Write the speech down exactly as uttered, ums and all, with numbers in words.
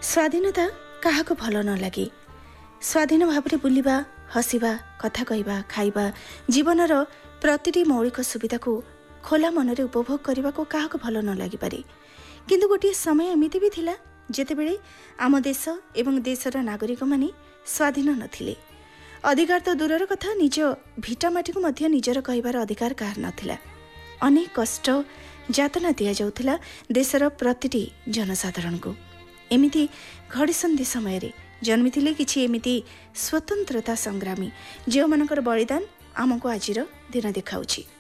स्वाधीनता काहाको भल न लागे स्वाधीन भावरे बुलिबा हसिबा कथा कहवा खाइबा जीवनर प्रतिटी मौलिक सुविधाको खोला मनरे उपभोग करने काहाको भल न लागिपारे किंतु गोटे समय एमिति भी थिला जेतेबेले आम देश एवं देशर नागरिक माने स्वाधीन नथिले। अधिकार तो दूरर कथा निज भिटामाटी को मध्य निजर कहबार अधिकार काहार नथिला। अनेक कष्ट जातना दिया जाउथिला देशर प्रतिटी जनसाधारण को। एमिति घड़ीसंधि समय रे जन्मिथिले किछि एमिति स्वतंत्रता संग्रामी जो मनकर बलिदान आमको आजिर दिन देखाउछि।